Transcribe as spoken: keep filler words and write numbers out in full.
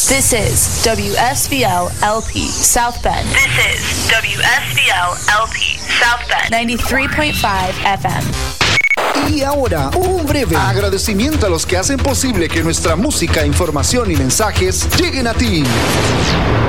This is W S B L L P South Bend. This is W S B L L P South Bend. ninety-three point five F M. Y ahora, un breve agradecimiento a los que hacen posible que nuestra música, información y mensajes lleguen a ti.